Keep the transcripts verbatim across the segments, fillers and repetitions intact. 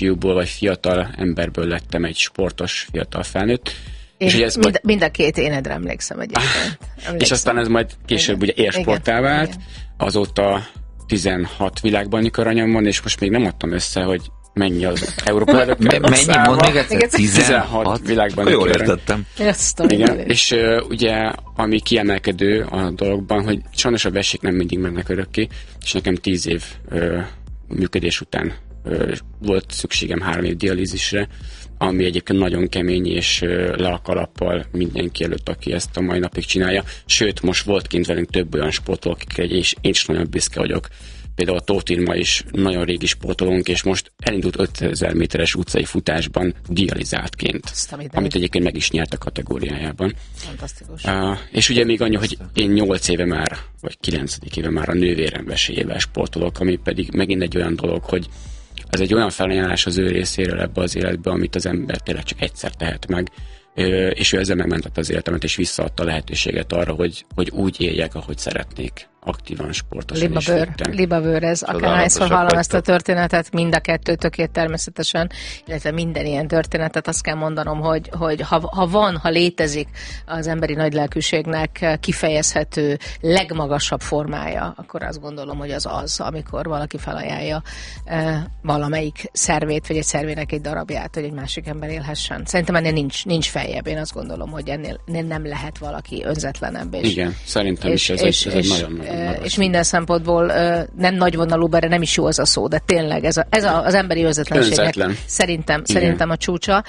fiúból vagy fiatal emberből lettem egy sportos, fiatal felnőtt. És, és ez mind, majd... mind a két énedre emlékszem egyébként. Emlékszem. És aztán ez majd később ugye élsporttá vált, igen. Azóta tizenhat világbajnoki aranyam van, és most még nem adtam össze, hogy mennyi az Európa bajnokok. Mennyi? Mondd még egyszer? tizenhat világbajnoki arany. Jól értettem. Igen, és uh, ugye ami kiemelkedő a dologban, hogy sajnos a vesék nem mindig mennek örökké, és nekem tíz év uh, működés után uh, volt szükségem három év dialízisre, ami egyébként nagyon kemény, és le a kalappal mindenki előtt, aki ezt a mai napig csinálja. Sőt, most volt kint velünk több olyan sportoló, akikre és én is nagyon büszke vagyok. Például a Tóth Irma is nagyon régi sportolónk, és most elindult ötezer méteres utcai futásban dializáltként, amit egyébként meg is nyert a kategóriájában. Fantasztikus. Uh, és ugye még annyi, hogy én nyolc éve már, vagy kilencedik éve már a nővérem vesélyével sportolok, ami pedig megint egy olyan dolog, hogy ez egy olyan felajánlás az ő részéről ebbe az életbe, amit az ember tényleg csak egyszer tehet meg, és ő ezzel megmentette az életemet, és visszaadta a lehetőséget arra, hogy, hogy úgy éljek, ahogy szeretnék. Aktívan, sportosan Libabőr, libabőr ez. Akárhányszor hallom ezt a történetet, mind a kettőtökét természetesen, illetve minden ilyen történetet, azt kell mondanom, hogy, hogy ha, ha van, ha létezik az emberi nagylelkűségnek kifejezhető legmagasabb formája, akkor azt gondolom, hogy az az, amikor valaki felajánlja eh, valamelyik szervét, vagy egy szervének egy darabját, hogy egy másik ember élhessen. Szerintem ennél nincs, nincs feljebb. Én azt gondolom, hogy ennél nem lehet valaki önzetlenebb. És, igen, szerintem és, is ez, és, egy, ez és, egy nagyon és minden szempontból nem nagyvonalú, bár nem is jó az a szó, de tényleg ez, a, ez a, az emberi önzetlenségnek Önzetlen. szerintem, szerintem a csúcsa.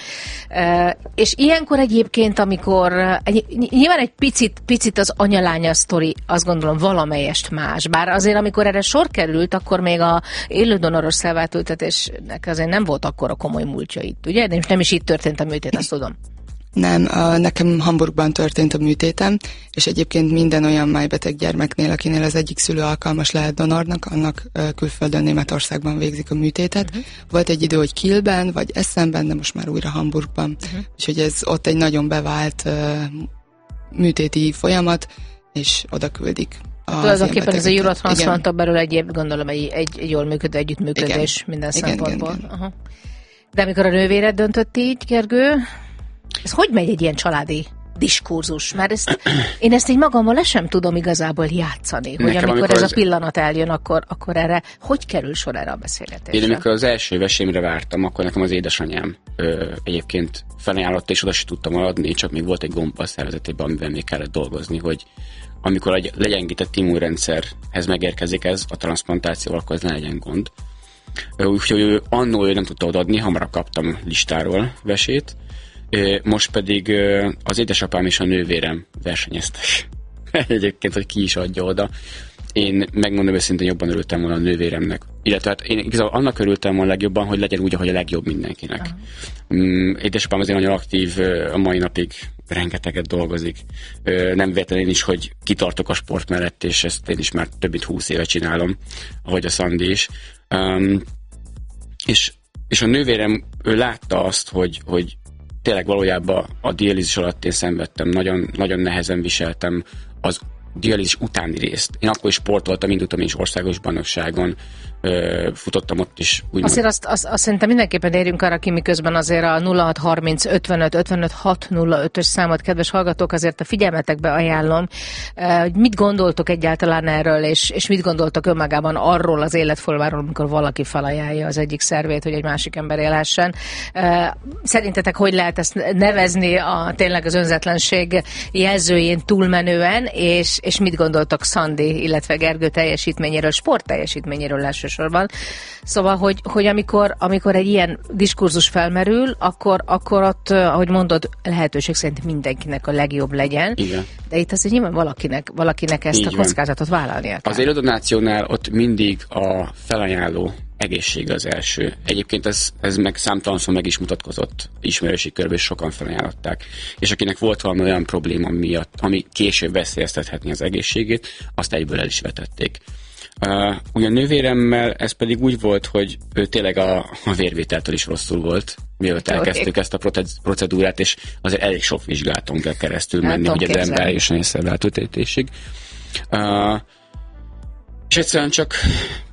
És ilyenkor egyébként, amikor nyilván egy picit, picit az anyalánya sztori, azt gondolom valamelyest más, bár azért amikor erre sor került, akkor még a élődonoros szervátültetésnek azért nem volt akkora komoly múltja itt, ugye? De nem is itt történt a műtét, azt tudom. Nem, a, nekem Hamburgban történt a műtétem, és egyébként minden olyan májbeteg gyermeknél, akinél az egyik szülő alkalmas lehet donornak, annak külföldön, Németországban végzik a műtétet. Uh-huh. Volt egy idő, hogy Kielben, vagy Essenben, de most már újra Hamburgban. Uh-huh. Úgyhogy ez ott egy nagyon bevált uh, műtéti folyamat, és oda küldik. Tulajdonképpen ez a Eurotransplanton belül egy, gondolom, egy, egy, egy jól működő együttműködés igen. minden igen, szempontból. Igen, igen. Aha. De amikor a nővéred döntött így, Gergő, ez hogy megy egy ilyen családi diskurzus? Mert ezt, én ezt így magammal le sem tudom igazából játszani, hogy Nekem, amikor, amikor ez az... a pillanat eljön, akkor, akkor erre, hogy kerül sor erre a beszélgetésre? Én amikor az első vesémre vártam, akkor nekem az édesanyám ö, egyébként felajánlotta, és oda se tudtam adni, csak még volt egy gomb a szervezetében, amivel még kellett dolgozni, hogy amikor a legyengített immunrendszerhez megérkezik ez a transplantáció, akkor ez ne legyen gond. Úgyhogy ő, annól ő nem tudta odaadni, hamarabb kaptam listáról vesét. Most pedig az édesapám és a nővérem versenyeztek. Egyébként, hogy ki is adja oda. Én megmondom őszintén, jobban örültem volna a nővéremnek. Illetve hát én igazából annak örültem volna legjobban, hogy legyen úgy, ahogy a legjobb mindenkinek. Uh-huh. Édesapám azért nagyon aktív, a mai napig rengeteget dolgozik. Nem véletlenül is, hogy kitartok a sport mellett, és ezt én is már több mint húsz éve csinálom, ahogy a Szandi is. Um, és, és a nővérem, ő látta azt, hogy, hogy tényleg valójában a dialízis alatt én szenvedtem, nagyon, nagyon nehezen viseltem az dialízis utáni részt. Én akkor is sportoltam, indultam is országos bajnokságon, futottam ott is. Úgymond. Azért azt, azt, azt szerintem mindenképpen érjünk arra ki, miközben azért a nulla hat harminc ötvenöt ötvenöt hat nulla ötös számot, kedves hallgatók, azért a figyelmetekbe ajánlom, hogy mit gondoltok egyáltalán erről, és, és mit gondoltok önmagában arról az életformáról, amikor valaki felajánlja az egyik szervét, hogy egy másik ember élhessen. Szerintetek hogy lehet ezt nevezni a tényleg az önzetlenség jelzőjén túlmenően, és, és mit gondoltok Szandi, illetve Gergő teljesítményéről, sport teljesítményéről elsősorban? Szóval, hogy, hogy amikor, amikor egy ilyen diskurzus felmerül, akkor, akkor ott, ahogy mondod, lehetőség szerint mindenkinek a legjobb legyen. Igen. De itt azért nyilván valakinek, valakinek ezt Így a kockázatot van. vállalnia kell. Az élődonációnál ott mindig a felajánló egészség az első. Egyébként ez, ez meg számtalanszor meg is mutatkozott ismerősi körben, és sokan felajánlották. És akinek volt valami olyan probléma miatt, ami később veszélyeztethetni az egészségét, azt egyből el is vetették. Uh, ugye a nővéremmel ez pedig úgy volt, hogy ő tényleg a, a vérvételtől is rosszul volt, mielőtt elkezdtük ezt a procedúrát, és azért elég sok vizsgálaton kell keresztül menni, hogy az ember eljusson egy szerváltültetésig. Uh, és egyszerűen csak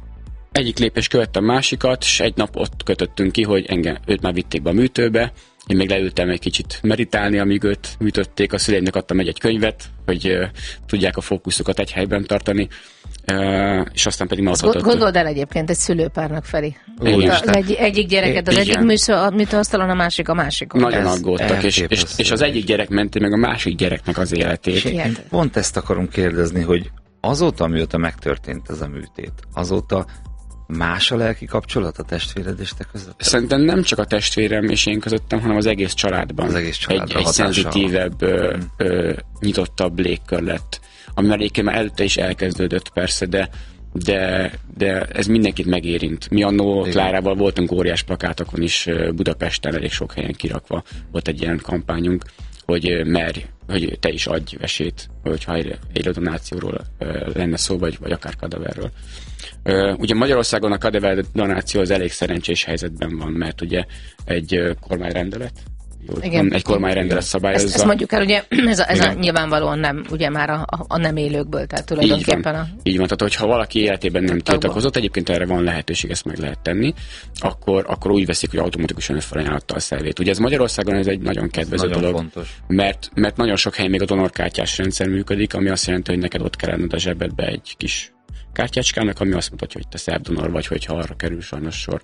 egyik lépés követte a másikat, és egy nap ott kötöttünk ki, hogy engem, őt már vitték be a műtőbe, én még leültem egy kicsit meditálni, amíg őt műtötték, a szüleimnek adtam egy könyvet, hogy uh, tudják a fókuszukat egy helyben tartani, uh, és aztán pedig már ott... Gondold el egyébként egy szülőpárnak, Feri. Az egy, egyik gyereket az igen. egyik műtőasztalon, a másik a másikon. Nagyon aggódtak, és, és, és az egyik gyerek menti meg a másik gyereknek az életét. Én pont ezt akarom kérdezni, hogy azóta, amióta megtörtént ez a műtét, azóta más a lelki kapcsolat a testvéred és te között? Szerintem nem csak a testvérem és én közöttem, hanem az egész családban. Az egész családban egy, egy szenzitívebb, ö, ö, nyitottabb légkör lett. Ami egyébként már előtte is elkezdődött persze, de, de, de ez mindenkit megérint. Mi annó Klárával voltunk óriás plakátokon is Budapesten, elég sok helyen kirakva. Volt egy ilyen kampányunk, hogy merj, hogy te is adj esélyt, hogyha egy donációról lenne szó, vagy, vagy akár kadaverről. Ugye Magyarországon a kadaver donáció az elég szerencsés helyzetben van, mert ugye egy kormányrendelet, igen, egy kormányrendelet szabályozza. Ezt, ezt mondjuk el, ugye ez, a, ez a nyilvánvalóan nem, ugye már a, a nem élőkből, tehát tulajdonképpen így van, a... Így van, tehát hogyha valaki életében nem tiltakozott, egyébként erre van lehetőség, ezt meg lehet tenni, akkor, akkor úgy veszik, hogy automatikusan felajánlotta a szervét. Ugye ez Magyarországon ez egy nagyon kedvező nagyon dolog, fontos. Mert, mert nagyon sok helyen még a donorkártyás rendszer működik, ami azt jelenti, hogy neked ott kell lenned a zsebedbe egy kis kártyácskának, ami azt mutatja, hogy te szervdonor vagy, hogyha arra kerül sajnos sor,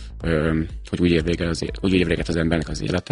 hogy úgy ér véget az, úgy ér véget az embernek az élete.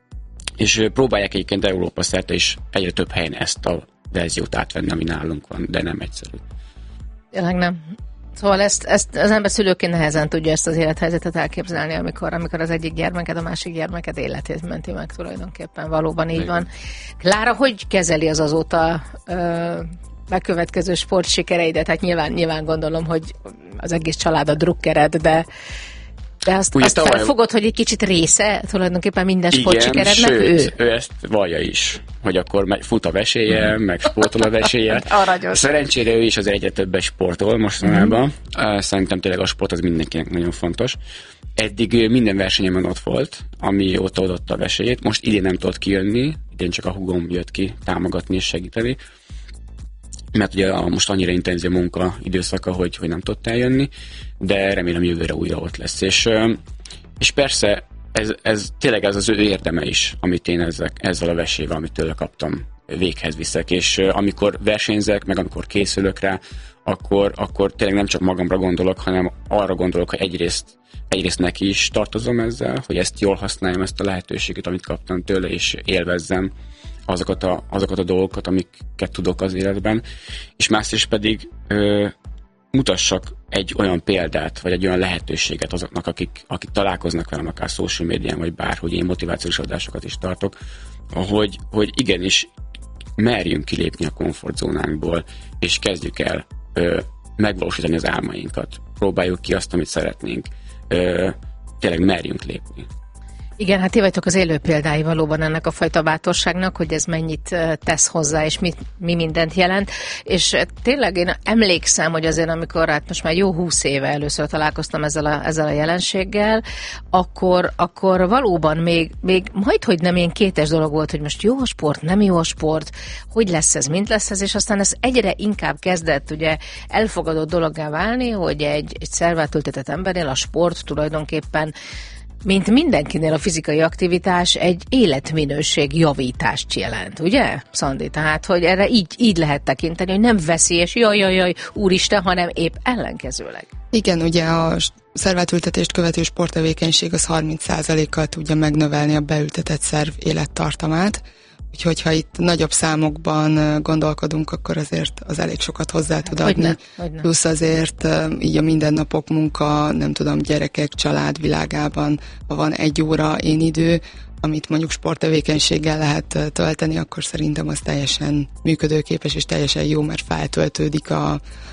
És próbálják egyébként Európa szerte is egyre több helyen ezt a verziót átvenni, ami nálunk van, de nem egyszerű. Tényleg nem. Szóval ezt, ezt az ember szülőként nehezen tudja ezt az élethelyzetet elképzelni, amikor, amikor az egyik gyermeked, a másik gyermeked életét menti meg tulajdonképpen. Valóban így van. Klára, hogy kezeli az azóta ö, megkövetkező sportsikereidet? Hát nyilván, nyilván gondolom, hogy az egész család a drukkered, de De azt, azt felfogod, hogy egy kicsit része tulajdonképpen minden sportsikerednek ő? Sőt, ő ezt vallja is, hogy akkor fut a vesélye, meg sportol a vesélye. Szerencsére ő is az egyre többet sportol mostanában. Mm. Szerintem tényleg a sport az mindenkinek nagyon fontos. Eddig minden versenyemen ott volt, ami ott adott a vesélyét. Most idén nem tudott kijönni, idén csak a húgom jött ki támogatni és segíteni. Mert ugye most annyira intenzív munka időszaka, hogy, hogy nem tudott eljönni, de remélem jövőre újra ott lesz. És, és persze ez, ez tényleg ez az ő érdeme is, amit én ezek, ezzel a vesével, amit tőle kaptam, véghez viszek. És amikor versenyzek, meg amikor készülök rá, akkor, akkor tényleg nem csak magamra gondolok, hanem arra gondolok, hogy egyrészt, egyrészt neki is tartozom ezzel, hogy ezt jól használjam, ezt a lehetőséget, amit kaptam tőle, és élvezzem azokat a, azokat a dolgokat, amiket tudok az életben, és másrészt pedig ö, mutassak egy olyan példát, vagy egy olyan lehetőséget azoknak, akik, akik találkoznak velem, akár social médián, vagy bárhogy én motivációs adásokat is tartok, hogy, hogy igenis merjünk kilépni a komfortzónánkból, és kezdjük el ö, megvalósítani az álmainkat. Próbáljuk ki azt, amit szeretnénk. Ö, tényleg merjünk lépni. Igen, hát ti vagytok az élő példái valóban ennek a fajta bátorságnak, hogy ez mennyit tesz hozzá, és mit, mi mindent jelent. És tényleg én emlékszem, hogy azért, amikor hát most már jó húsz éve először találkoztam ezzel a, ezzel a jelenséggel, akkor, akkor valóban még, még majdhogy nem ilyen kétes dolog volt, hogy most jó a sport, nem jó a sport, hogy lesz ez, mint lesz ez, és aztán ez egyre inkább kezdett ugye elfogadott dologgá válni, hogy egy, egy szervátültetett embernél a sport tulajdonképpen mint mindenkinél a fizikai aktivitás egy életminőség javítást jelent, ugye, Szandi? Tehát, hogy erre így, így lehet tekinteni, hogy nem veszélyes, jaj, jaj, jaj, úristen, hanem épp ellenkezőleg. Igen, ugye a szervátültetést követő sporttevékenység az harminc százalékkal tudja megnövelni a beültetett szerv élettartamát, úgyhogy ha itt nagyobb számokban gondolkodunk, akkor azért az elég sokat hozzá tud adni. Hogyne, hogyne. Plusz azért így a mindennapok munka, nem tudom, gyerekek, család világában, ha van egy óra én idő, amit mondjuk sporttevékenységgel lehet tölteni, akkor szerintem az teljesen működőképes és teljesen jó, mert feltöltődik a,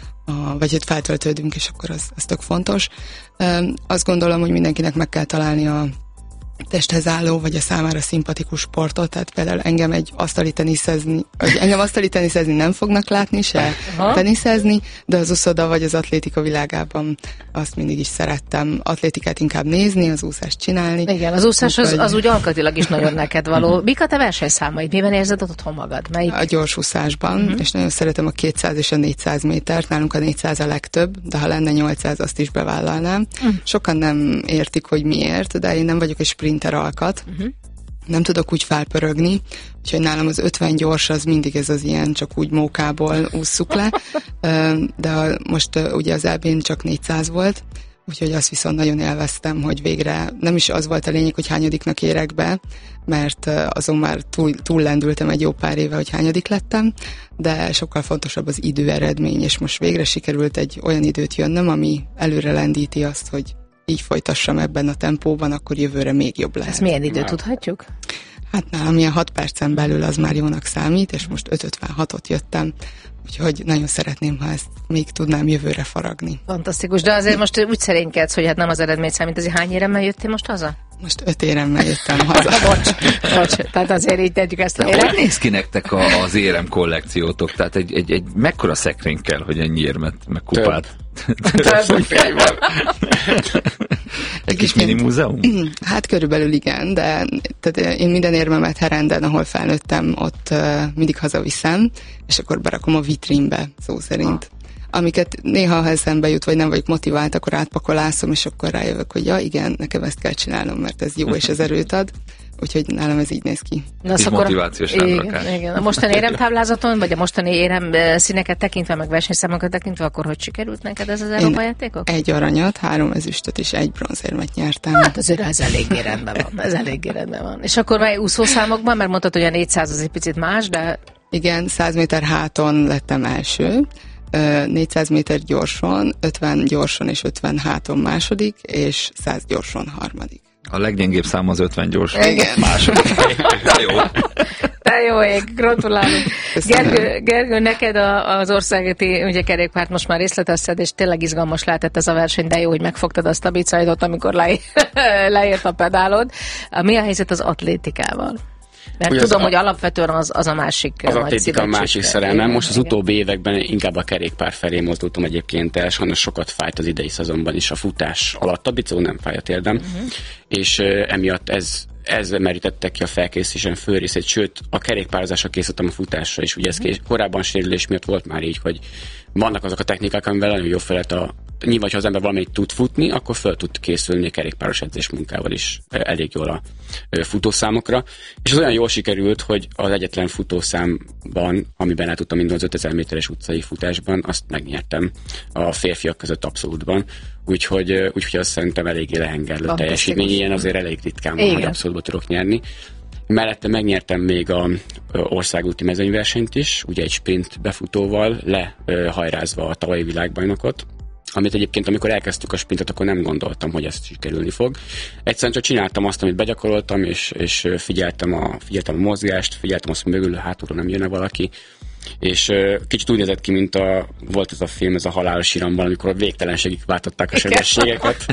a vagy hogy feltöltődünk, és akkor az, az tök fontos. Azt gondolom, hogy mindenkinek meg kell találni a testhez álló, vagy a számára szimpatikus sportot, tehát például engem egy asztali teniszezni, vagy engem asztali teniszezni nem fognak látni, se Aha. teniszezni, de az uszoda vagy az atlétika világában azt mindig is szerettem. Atlétikát inkább nézni, az úszást csinálni. Igen, az úszás az, az úgy alkatilag is nagyon neked való. Mik a te versenyszámaid? Miben érzed otthon magad? Melyik? A gyorsúszásban, uh-huh. és nagyon szeretem a kétszáz és a négyszáz métert, nálunk a négyszáz a legtöbb, de ha lenne nyolcszáz, azt is bevállalnám. Uh-huh. Sokan nem értik, hogy miért, de én nem vagyok egy sprinter alkat. Uh-huh. Nem tudok úgy felpörögni, úgyhogy nálam az ötven gyors az mindig ez az ilyen, csak úgy mókából ússzuk le, de most ugye az é bén csak négyszáz volt, úgyhogy azt viszont nagyon élveztem, hogy végre nem is az volt a lényeg, hogy hányadiknak érek be, mert azon már túl, túl lendültem egy jó pár éve, hogy hányadik lettem, de sokkal fontosabb az időeredmény, és most végre sikerült egy olyan időt jönnöm, ami előre lendíti azt, hogy így folytassam ebben a tempóban, akkor jövőre még jobb lehet. Ez milyen idő, tudhatjuk? Hát nálam ilyen hat percen belül az már jónak számít, és most öt ötvenhatot jöttem, úgyhogy nagyon szeretném, ha ezt még tudnám jövőre faragni. Fantasztikus, de azért most úgy szerénykedsz, hogy hát nem az eredmény számít, azért hány éremmel jöttél most haza? Most öt éremmel jöttem haza. bocs, bocs, tehát azért így tegyük ezt a Hogy néz ki nektek a, az érem kollekciótok? Tehát egy, egy, egy mekkora szekrény kell, hogy ennyi érmet, meg kupát? Egy kis mini múzeum? Hát körülbelül igen, de tehát én minden érmemet Herenden, ahol felnőttem, ott uh, mindig hazaviszem, és akkor berakom a vitrínbe, szó szerint. Ah. Amiket néha, ha eszembe jut, vagy nem vagyok motivált, akkor átpakolászom, és akkor rájövök, hogy ja, igen, nekem ezt kell csinálnom, mert ez jó, és ez erőt ad. Úgyhogy nálam ez így néz ki. Na, és motivációs rámrakás. Igen, igen. A mostani éremtáblázaton, vagy a mostani érem színeket tekintve, meg versenyszámokat tekintve, akkor hogy sikerült neked ez az Európa játékok? Egy aranyat, három ezüstöt és egy bronzérmet nyertem. Hát azért ez eléggé rendben van. Ez eléggé rendben van. És akkor már úszószámokban, mert mondtad, hogy a négyszáz az egy picit más, de... Igen, száz méter háton lettem első, négyszáz méter gyorson, ötven gyorson és ötven háton második, és száz gyorson harmadik. A leggyengébb szám az ötven gyors. Igen. Második. De jó. De jó ég, gratulálunk. Gergő, Gergő, neked a, az országúti ugye kerékpárt most már részletezted, és tényleg izgalmas lehetett ez a verseny, de jó, hogy megfogtad azt a bicaidot, amikor le, leért a pedálod. Mi a helyzet az atlétikával? Mert ugye tudom, a, hogy alapvetően az, az a másik az atlétika a másik szerelmem. Most az igen. utóbbi években inkább a kerékpár felé mozdultam egyébként el, sajnos sokat fájt az idei szezonban is a futás alatt, a bicó nem fáj a térdem, uh-huh. és uh, emiatt ez, ez merítette ki a felkészítésen fő részét, sőt a kerékpározásra készültem a futásra is, ugye ez uh-huh. korábban sérülés miatt volt már így, hogy vannak azok a technikák, amivel nagyon jó felett a nyilván, ha az ember valamelyik tud futni, akkor föl tud készülni a kerékpáros edzés munkával is elég jól a futószámokra. És az olyan jól sikerült, hogy az egyetlen futószámban, amiben el tudtam indulni az ötezer méteres utcai futásban, azt megnyertem a férfiak között abszolútban. Úgyhogy, úgyhogy azt szerintem eléggé lehengerlő teljesítmény, ilyen azért elég ritkán van, hogy abszolútban tudok nyerni. Mellette megnyertem még a országúti mezőnyversenyt is, ugye egy sprint befutóval, lehajrázva a tavalyi világbajnokot, amit egyébként, amikor elkezdtük a sprintet, akkor nem gondoltam, hogy ez sikerülni fog. Egyszerűen csak csináltam azt, amit begyakoroltam, és, és figyeltem, a, figyeltem a mozgást, figyeltem azt, hogy mögül hátulról nem jönne valaki, és uh, kicsit úgy nézett ki, mint a, volt ez a film, ez a Halálos iramban, amikor a végtelenségig váltották a sebességeket,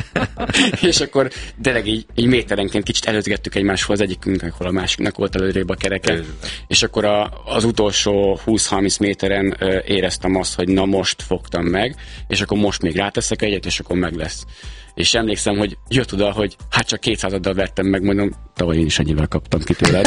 és akkor tényleg így, így méterenként kicsit előzgettük egymáshoz, az egyikünknek, hol a másiknak volt előrébb a kereke, és akkor a, az utolsó húsz-harminc méteren uh, éreztem azt, hogy na most fogtam meg, és akkor most még ráteszek egyet, és akkor meg lesz. És emlékszem, hogy jött oda, hogy hát csak kétszázaddal vettem meg, mondom, tavaly én is ennyivel kaptam ki tőled.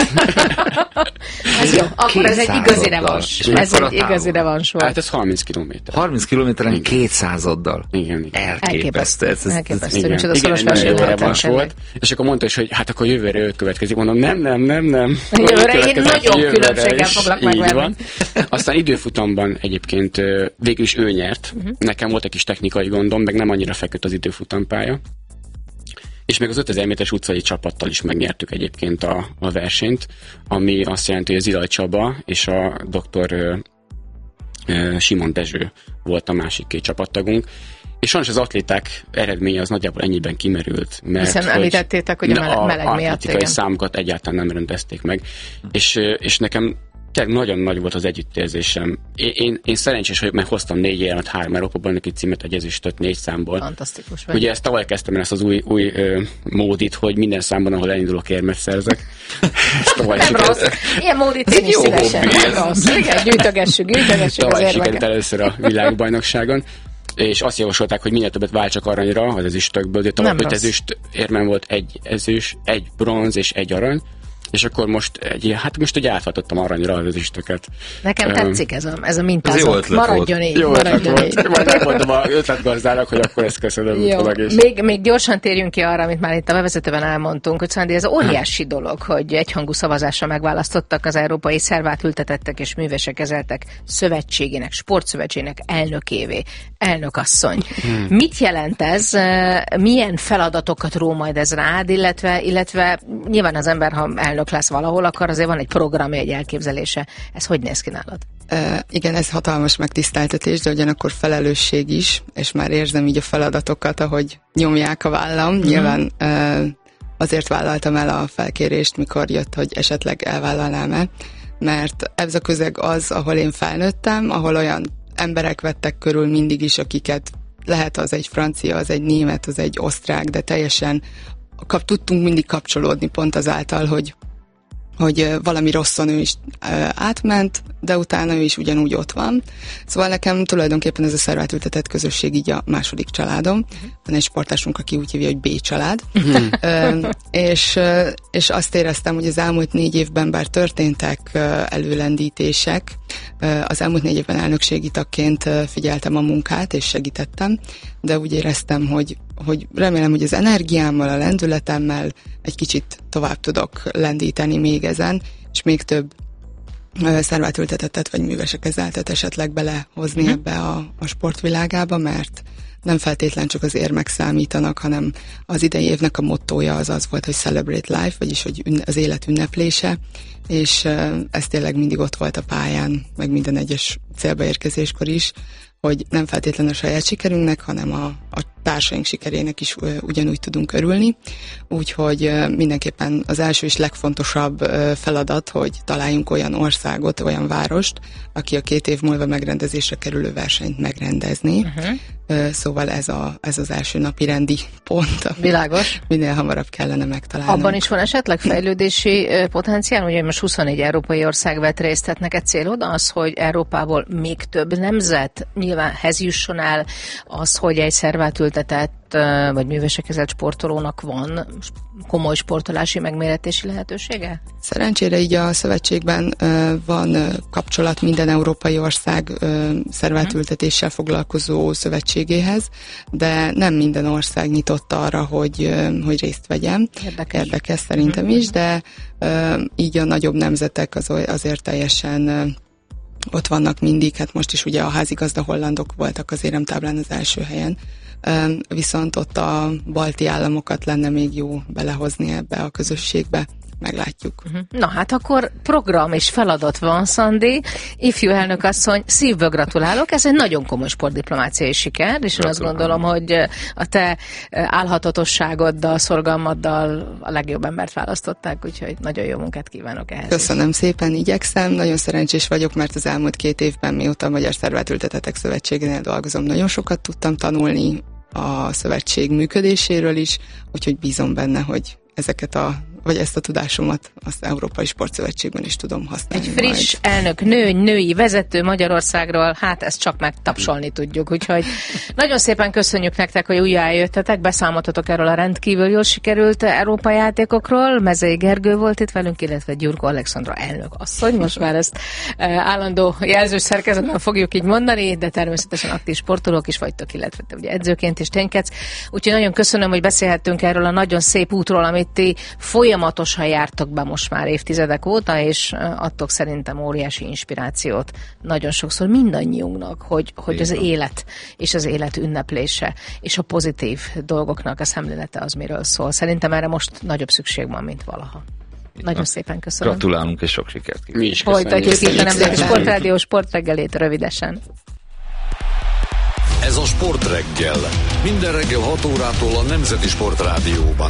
Ez jó, akkor ez egy igazi revans. Ez egy igazi revans volt. Hát ez harminc kilométer. harminc kilométeren kétszázaddal. Igen, igen. Elképesztő. Ez, ez, Elképesztő, igen, micsoda igen, szoros igen, revans volt. És akkor mondta is, hogy hát akkor jövőre ő következik. Mondom, nem, nem, nem, nem. Jövőre én nagyobb különbséggel foglak megvenni. Aztán időfutamban egyébként végül is ő nyert. Nekem volt egy kis technikai gondom, meg nem annyira feküdt az időfutampálya. És még az ötezer méteres utcai csapattal is megnyertük egyébként a, a versenyt, ami azt jelenti, hogy az Zilaj Csaba és a doktor ö, ö, Simon Dezső volt a másik két csapattagunk. És sajnos az atléták eredménye az nagyjából ennyiben kimerült. Mert hiszen hogy említettétek, hogy a meleg, meleg miatt. A atlétikai számokat egyáltalán nem rendezték meg. És, és nekem tényleg nagyon nagy volt az együttérzésem. Én, én, én szerencsés vagyok, mert hoztam négy érmet, három Európa-bajnoki címet, egy ezüstöt négy számból. Fantasztikus vagy. Ugye ezt tavaly kezdtem el ezt az új, új ö, módit, hogy minden számban, ahol elindulok, érmet szerzek. Nem rossz. Ilyen módit én is szívesen. Nem rossz. Igen, gyűjtögessük, gyűjtögessük az érmeket. Sikerült először a világbajnokságon. És azt javasolták, hogy minél többet váltsak aranyra az ezüstökből, de tavaly öt ezüst érmem volt, egy ezüst, egy bronz és egy arany, és akkor most egy, hát most ugye átváltottam aranyra az ezüstöket. Nekem um, tetszik ez a, ez a mintázat. Maradjon így. Jó maradjon így. Majd megmondom a ötletgazdának, hogy akkor ezt köszönöm. Még, még gyorsan térjünk ki arra, amit már itt a bevezetőben elmondtunk, hogy Szandi, ez óriási dolog, hogy egyhangú szavazásra megválasztottak az Európai Szervátültetettek és Művesek Kezeltek Szövetségének, Sportszövetségének elnökévé, elnökasszony. Hmm. Mit jelent ez? Milyen feladatokat ró majd ez rád, illetve, illetve nyilván az ember, ha elnök lesz valahol, akkor azért van egy programja, egy elképzelése. Ez hogy néz ki nálad? Uh, igen, ez hatalmas megtiszteltetés, de ugyanakkor felelősség is, és már érzem így a feladatokat, ahogy nyomják a vállam. Uh-huh. Nyilván uh, azért vállaltam el a felkérést, mikor jött, hogy esetleg elvállalnám-e, mert ez a közeg az, ahol én felnőttem, ahol olyan emberek vettek körül mindig is, akiket lehet az egy francia, az egy német, az egy osztrák, de teljesen kap, tudtunk mindig kapcsolódni pont azáltal, hogy hogy valami rosszon ő is átment, de utána ő is ugyanúgy ott van. Szóval nekem tulajdonképpen ez a szervátültetett közösség így a második családom. Uh-huh. Van egy sportásunk, aki úgy hívja, hogy B-család. Uh-huh. Ö, és, és azt éreztem, hogy az elmúlt négy évben bár történtek előlendítések, az elmúlt négy évben elnökségi tagként figyeltem a munkát, és segítettem, de úgy éreztem, hogy hogy remélem, hogy az energiámmal, a lendületemmel egy kicsit tovább tudok lendíteni még ezen, és még több szervátültetettet vagy művesek kezeltet esetleg belehozni uh-huh. ebbe a, a sportvilágába, mert nem feltétlen csak az érmek számítanak, hanem az idei évnek a mottója az az volt, hogy Celebrate Life, vagyis hogy az élet ünneplése, és ez tényleg mindig ott volt a pályán, meg minden egyes célbaérkezéskor is, hogy nem feltétlen a saját sikerünknek, hanem a, a társaink sikerének is ö, ugyanúgy tudunk örülni. Úgyhogy ö, mindenképpen az első és legfontosabb ö, feladat, hogy találjunk olyan országot, olyan várost, aki a két év múlva megrendezésre kerülő versenyt megrendezni. Uh-huh. Ö, szóval ez, a, ez az első napi rendi pont. Világos. Minél hamarabb kellene megtalálnunk. Abban is van esetleg fejlődési ö, potenciál, ugye most huszonnégy európai ország vett részt, tehát neked célod az, hogy Európából még több nemzet nyilvánhez jusson el az, hogy egy szervátültetett vagy művesek kezelt sportolónak van komoly sportolási megméretési lehetősége? Szerencsére így a szövetségben uh, van uh, kapcsolat minden európai ország uh, szervátültetéssel foglalkozó szövetségéhez, de nem minden ország nyitott arra, hogy, uh, hogy részt vegyen. Érdekes. Érdekes szerintem uh-huh. is, de uh, így a nagyobb nemzetek az, azért teljesen uh, ott vannak mindig, hát most is ugye a házigazda hollandok voltak az éremtáblán az első helyen, viszont ott a balti államokat lenne még jó belehozni ebbe a közösségbe. Meglátjuk. Na hát akkor program és feladat van, Szandi. Ifjú elnökasszony, szívből gratulálok. Ez egy nagyon komoly sportdiplomáciai siker, és én azt gondolom, hogy a te állhatatosságoddal, szorgalmaddal a legjobb embert választották, úgyhogy nagyon jó munkát kívánok ehhez. Köszönöm szépen, igyekszem. Nagyon szerencsés vagyok, mert az elmúlt két évben, mióta a Magyar Szervátültetettek Szövetségénél dolgozom, nagyon sokat tudtam tanulni a szövetség működéséről is, úgyhogy bízom benne, hogy ezeket a vagy ezt a tudásomat az Európai Sportszövetségben is tudom használni. Egy friss majd. Elnök, nő, női vezető Magyarországról, hát ezt csak megtapsolni tudjuk, úgyhogy nagyon szépen köszönjük nektek, hogy újra eljöttetek, beszámoltatok erről a rendkívül jól sikerült Európai játékokról. Mezei Gergő volt itt velünk, illetve Gyurkó Alexandra elnök asszony, most már ezt állandó jelzős szerkezetben fogjuk így mondani, de természetesen aktív sportolók is vagytok, illetve te ugye edzőként is ténykedsz. Úgyhogy nagyon köszönöm, hogy beszélhettünk erről a nagyon szép útról, amit ti folyamatosan jártok be most már évtizedek óta, és adtok szerintem óriási inspirációt nagyon sokszor mindannyiunknak, hogy, hogy az élet és az élet ünneplése és a pozitív dolgoknak a szemlélete az miről szól. Szerintem erre most nagyobb szükség van, mint valaha. Nagyon Na, szépen köszönöm. Gratulálunk és sok sikert kívánunk. Mi is köszönjük. Folytatjuk itt a Nemzeti Sportrádió sportreggelét rövidesen. Ez a Sportreggel. Minden reggel hat órától a Nemzeti Sportrádióban.